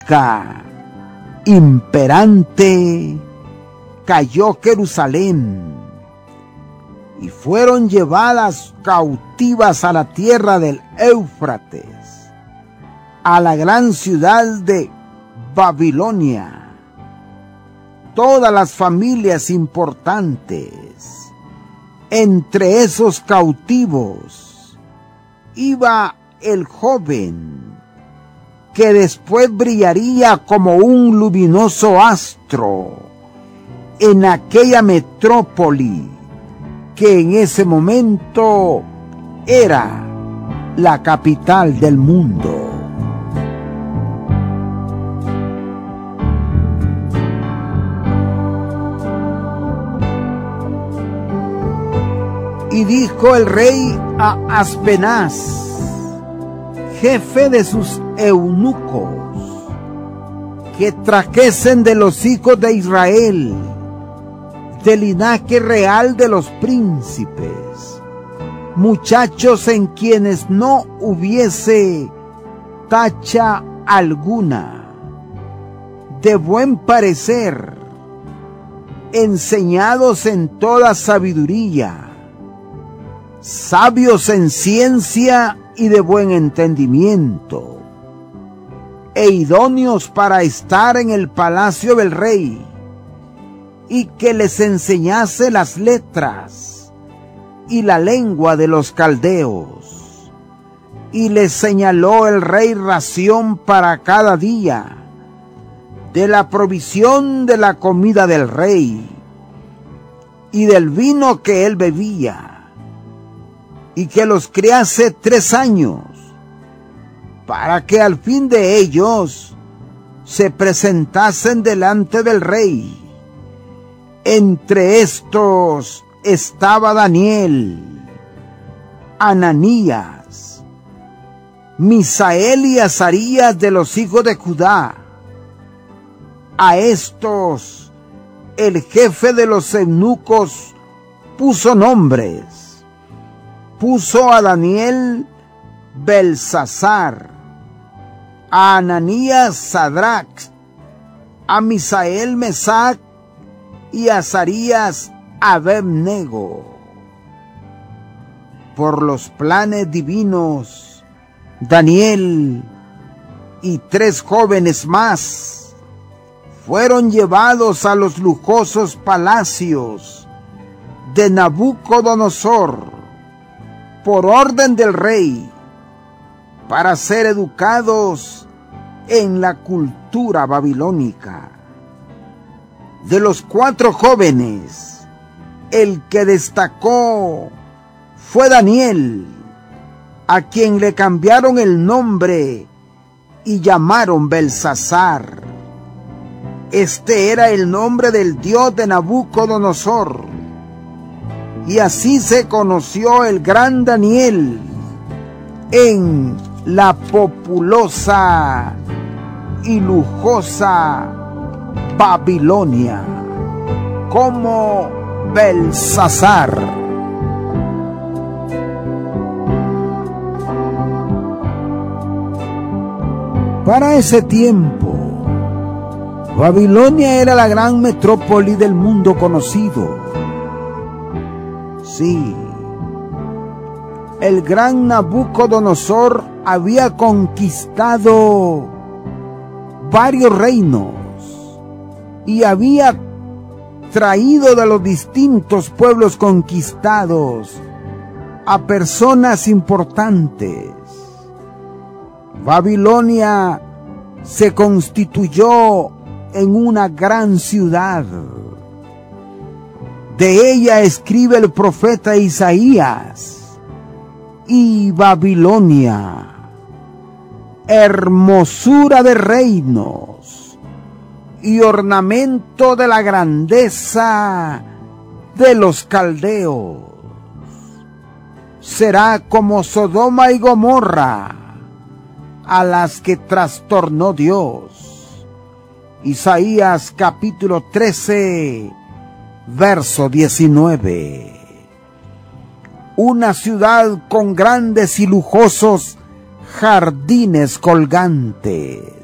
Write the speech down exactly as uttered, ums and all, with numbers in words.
imperante, cayó Jerusalén y fueron llevadas cautivas a la tierra del Éufrates, a la gran ciudad de Babilonia. Todas las familias importantes. Entre esos cautivos iba el joven que después brillaría como un luminoso astro en aquella metrópoli que en ese momento era la capital del mundo. Y dijo el rey a Aspenaz, jefe de sus eunucos, que trajesen de los hijos de Israel, del linaje real de los príncipes, muchachos en quienes no hubiese tacha alguna, de buen parecer, enseñados en toda sabiduría, sabios en ciencia y de buen entendimiento, e idóneos para estar en el palacio del rey, y que les enseñase las letras y la lengua de los caldeos. Y les señaló el rey ración para cada día, de la provisión de la comida del rey, y del vino que él bebía, y que los criase tres años, para que al fin de ellos se presentasen delante del rey. Entre estos estaba Daniel, Ananías, Misael y Azarías de los hijos de Judá. A estos el jefe de los eunucos puso nombres. Puso a Daniel Belsasar, a Ananías Sadrach, a Misael Mesac y a Azarías Abednego. Por los planes divinos, Daniel y tres jóvenes más fueron llevados a los lujosos palacios de Nabucodonosor por orden del rey, para ser educados en la cultura babilónica. De los cuatro jóvenes, el que destacó fue Daniel, a quien le cambiaron el nombre y llamaron Belsasar. Este era el nombre del dios de Nabucodonosor. Y así se conoció el gran Daniel en la populosa y lujosa Babilonia como Belsasar. Para ese tiempo, Babilonia era la gran metrópoli del mundo conocido. Sí, el gran Nabucodonosor había conquistado varios reinos y había traído de los distintos pueblos conquistados a personas importantes. Babilonia se constituyó en una gran ciudad. De ella escribe el profeta Isaías: y Babilonia, hermosura de reinos y ornamento de la grandeza de los caldeos, será como Sodoma y Gomorra, a las que trastornó Dios. Isaías capítulo trece, verso diecinueve. Una ciudad con grandes y lujosos jardines colgantes,